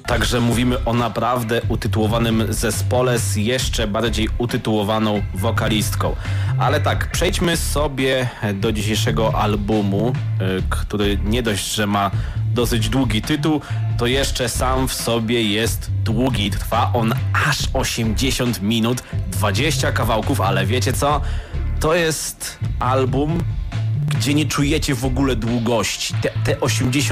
Także mówimy o naprawdę utytułowanym zespole z jeszcze bardziej utytułowaną wokalistką. Ale tak, przejdźmy sobie do dzisiejszego albumu, który nie dość, że ma dosyć długi tytuł, to jeszcze sam w sobie jest długi. Trwa on aż 80 minut, 20 kawałków, ale wiecie co? To jest album, gdzie nie czujecie w ogóle długości. Te 80